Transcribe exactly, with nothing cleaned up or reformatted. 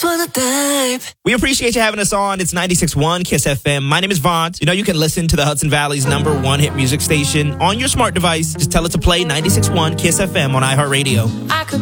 wanna dive. We appreciate you having us on. It's ninety-six point one Kiss F M. My name is Vaughn. You know you can listen to the Hudson Valley's number one hit music station on your smart device. Just tell it to play ninety-six point one Kiss F M on iHeartRadio. I could